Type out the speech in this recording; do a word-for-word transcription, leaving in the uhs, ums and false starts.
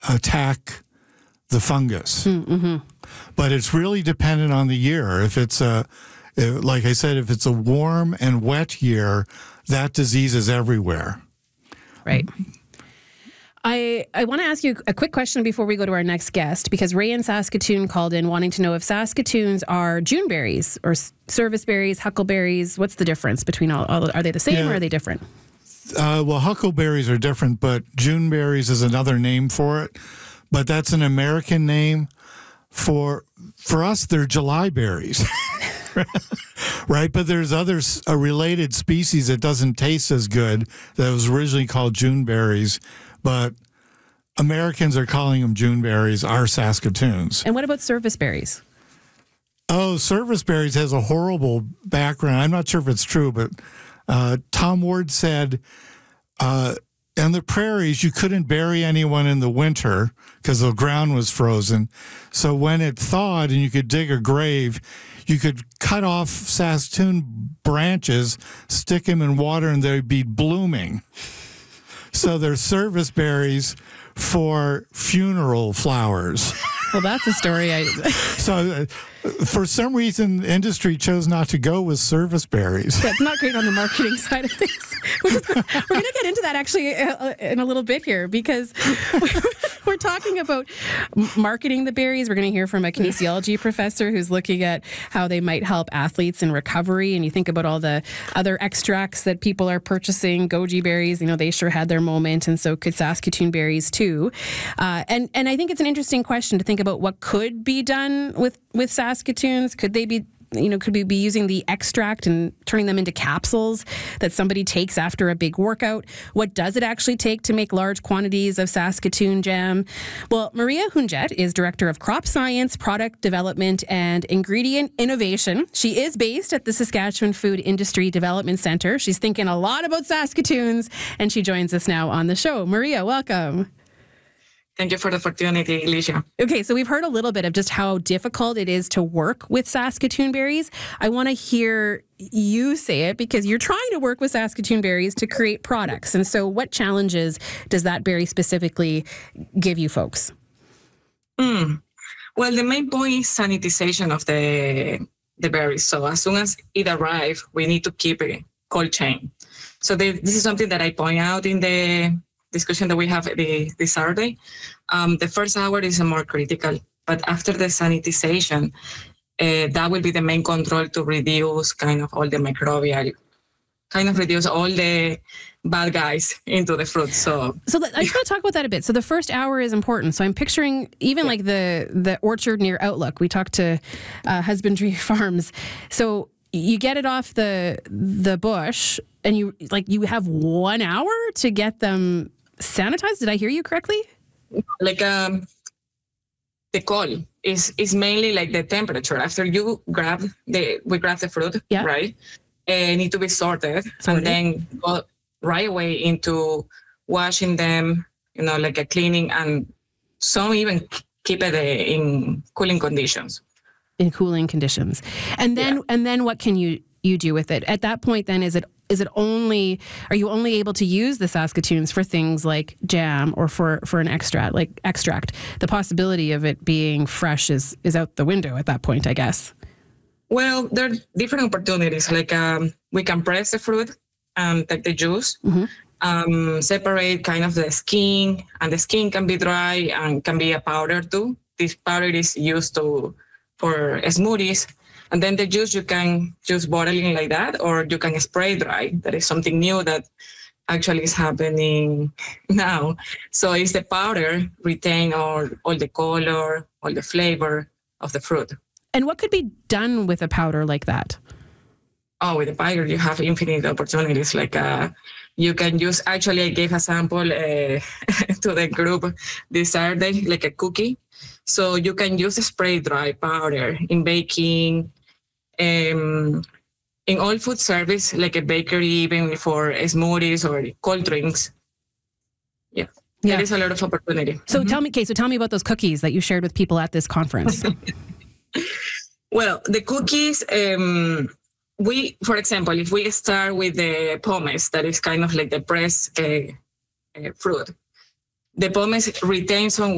attack the fungus. Mm-hmm. But it's really dependent on the year. If it's a, like I said, if it's a warm and wet year, that disease is everywhere. Right. I, I want to ask you a quick question before we go to our next guest, because Ray in Saskatoon called in wanting to know if Saskatoons are Juneberries or service berries, huckleberries. What's the difference between all? all are they the same yeah. or are they different? Uh, well, huckleberries are different, but Juneberries is another name for it. But that's an American name. For for us, they're July berries, right? But there's others, a related species that doesn't taste as good that was originally called Juneberries, but Americans are calling them Juneberries, our Saskatoons. And what about service berries? Oh, service berries has a horrible background. I'm not sure if it's true, but uh, Tom Ward said uh, in the prairies, you couldn't bury anyone in the winter because the ground was frozen. So when it thawed and you could dig a grave, you could cut off Saskatoon branches, stick them in water, and they'd be blooming. So they're service berries for funeral flowers. Well, that's a story. I So uh, for some reason, industry chose not to go with service berries. That's not great on the marketing side of things. We're, we're going to get into that actually uh, in a little bit here, because we're, we're talking about marketing the berries. We're going to hear from a kinesiology professor who's looking at how they might help athletes in recovery. And you think about all the other extracts that people are purchasing, goji berries, you know, they sure had their moment. And so could Saskatoon berries too. Uh, and, and I think it's an interesting question to think about what could be done with, with Saskatoons. Could they be, you know, could we be using the extract and turning them into capsules that somebody takes after a big workout? What does it actually take to make large quantities of Saskatoon jam? Well, Maria Hunjet is Director of Crop Science, Product Development, and Ingredient Innovation. She is based at the Saskatchewan Food Industry Development Centre. She's thinking a lot about Saskatoons, and she joins us now on the show. Maria, welcome. Thank you for the opportunity, Alicia. Okay, so we've heard a little bit of just how difficult it is to work with Saskatoon berries. I want to hear you say it, because you're trying to work with Saskatoon berries to create products. And so what challenges does that berry specifically give you folks? Mm. Well, the main point is sanitization of the, the berries. So as soon as it arrives, we need to keep a cold chain. So the, this is something that I point out in the discussion that we have the, this Saturday. Um, the first hour is more critical, but after the sanitization, uh, that will be the main control to reduce kind of all the microbial, kind of reduce all the bad guys into the fruit. So, so let, I just want to talk about that a bit. So the first hour is important. So I'm picturing even yeah. like the the orchard near Outlook. We talked to uh, Husbandry Farms. So you get it off the the bush, and you like you have one hour to get them sanitized. Did I hear you correctly? Like um, the cold is is mainly like the temperature. After you grab the we grab the fruit, yeah. right? It need to be sorted, sorted, and then go right away into washing them. You know, like a cleaning, and some even keep it in cooling conditions. In cooling conditions, and then yeah. and then what can you you do with it at that point? Then is it is it only are you only able to use the Saskatoons for things like jam or for, for an extract like extract? The possibility of it being fresh is is out the window at that point, I guess. Well, there are different opportunities. Like um, we can press the fruit and take the juice, mm-hmm. um, separate kind of the skin, and the skin can be dry and can be a powder too. This powder is used to for smoothies. And then the juice, you can just bottling like that, or you can spray dry. That is something new that actually is happening now. So it's the powder retain all, all the color, all the flavor of the fruit. And what could be done with a powder like that? Oh, with the powder, you have infinite opportunities. Like uh, you can use, actually I gave a sample uh, to the group this Saturday, like a cookie. So you can use a spray dry powder in baking, Um, in all food service, like a bakery, even for smoothies or cold drinks. Yeah, yeah. There is a lot of opportunity. So mm-hmm. tell me, Kay, so tell me about those cookies that you shared with people at this conference. Well, the cookies, um, we, for example, if we start with the pomace, that is kind of like the pressed uh, uh, fruit, the pomace retains some